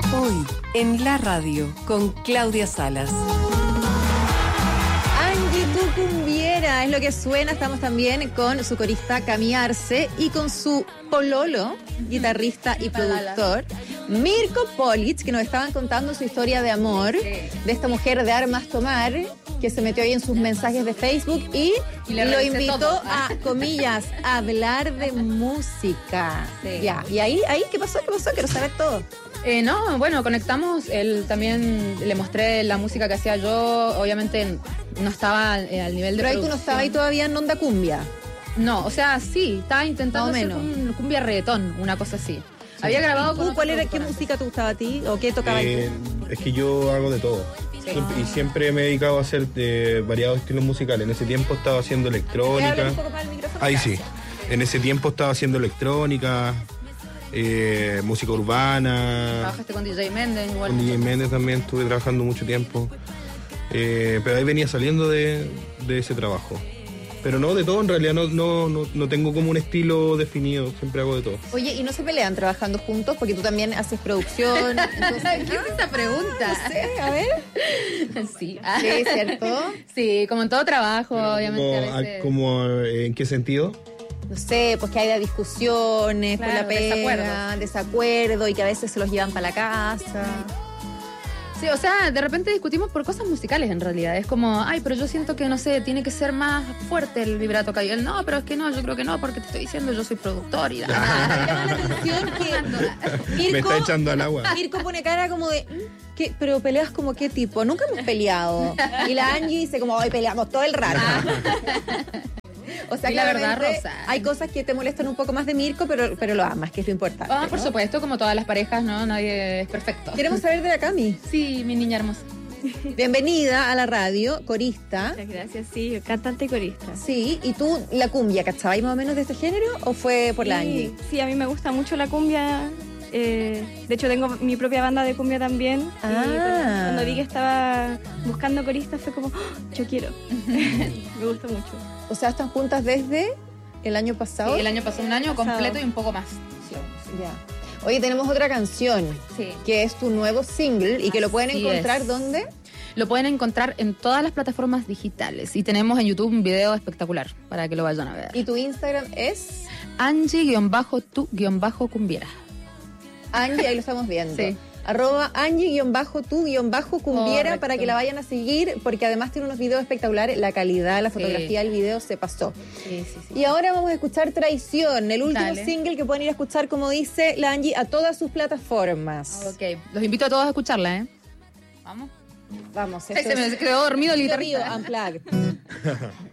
Hoy, en la radio, con Claudia Salas. Angie, tu cumbiera, es lo que suena. Estamos también con su corista Cami Arce y con su pololo, guitarrista y productor, Mirko Polic, que nos estaban contando su historia de amor, de esta mujer de armas tomar, que se metió ahí en sus mensajes de Facebook y lo invitó a, comillas, a hablar de música. Sí. Ya, y ahí, ¿qué pasó? Quiero saber todo. No, bueno, conectamos, él también le mostré la música que hacía yo, obviamente no estaba al nivel de Pero ahí producción. tú no estabas ahí todavía en onda cumbia. No, o sea, sí, estaba intentando hacer un cumbia reggaetón, una cosa así. Sí. Había grabado con ¿Qué música te gustaba a ti? ¿O qué tocaba Es que yo hago de todo. Sí. Y siempre me he dedicado a hacer variados estilos musicales. En ese tiempo estaba haciendo electrónica. Un poco más el micrófono? Ahí sí. En ese tiempo estaba haciendo electrónica, música urbana. Trabajaste con DJ Méndez igual. Con DJ Méndez también estuve trabajando mucho tiempo. Pero ahí venía saliendo de ese trabajo. Pero no, de todo en realidad, no tengo como un estilo definido, siempre hago de todo. Oye, ¿y no se pelean trabajando juntos? Porque tú también haces producción. Entonces, ¿qué es esta pregunta? No sé, a ver. Sí. Sí, ¿cierto? Sí, como en todo trabajo, pero obviamente a veces... ¿En qué sentido? No sé, pues que haya discusiones, claro, por la pega, desacuerdo, y que a veces se los llevan para la casa. Sí, o sea, de repente discutimos por cosas musicales en realidad. Es como, ay, pero yo siento que, no sé, tiene que ser más fuerte el vibrato que hay. Él, no, pero es que no, yo creo que no, porque te estoy diciendo, yo soy productor y llama la atención que Mirko, me está echando al agua. Mirko pone cara como de, ¿qué? Pero peleas como qué tipo, nunca hemos peleado. Y la Angie dice como, hoy peleamos todo el rato. O sea, y la verdad, Rosa, hay cosas que te molestan un poco más de Mirko, pero lo amas, que es lo importante. Por supuesto, como todas las parejas, ¿no? Nadie es perfecto. Queremos saber de la Cami. Sí, mi niña hermosa. Bienvenida a la radio, corista. Muchas gracias, sí, cantante y corista. Sí, ¿y tú la cumbia, cachabas más o menos de este género o fue por la Angie? Sí, a mí me gusta mucho la cumbia. De hecho, tengo mi propia banda de cumbia también. Y cuando vi que estaba buscando coristas fue como, ¡oh, yo quiero! Me gusta mucho. O sea, ¿están juntas desde el año pasado? Sí, el año pasado, un año completo y un poco más. Sí. Ya. Oye, tenemos otra canción, que es tu nuevo single y que lo pueden encontrar, ¿dónde? Lo pueden encontrar en todas las plataformas digitales y tenemos en YouTube un video espectacular para que lo vayan a ver. ¿Y tu Instagram es? Angie-tu-cumbiera. Angie, ahí lo estamos viendo. Sí. @Angie-tu-cumbiera para que la vayan a seguir, porque además tiene unos videos espectaculares. La calidad, la fotografía del video se pasó. Sí. Y ahora vamos a escuchar Traición, el último single que pueden ir a escuchar, como dice la Angie, a todas sus plataformas. Ok, los invito a todos a escucharla, ¿eh? Vamos. Vamos. Se me quedó dormido el guitarrista. Unplugged.